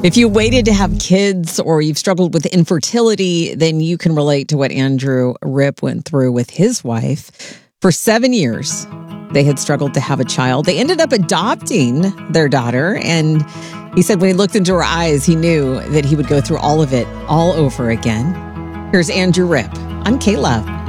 If you waited to have kids or you've struggled with infertility, then you can relate to what Andrew Ripp went through with his wife. For 7 years, they had struggled to have a child. They ended up adopting their daughter, and he said when he looked into her eyes, he knew that he would go through all of it all over again. Here's Andrew Ripp. I'm Kayla.